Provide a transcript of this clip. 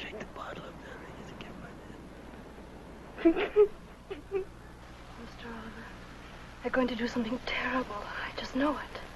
Shake the bottle up there. Mr. Oliver, they're going to do something terrible. I just know it.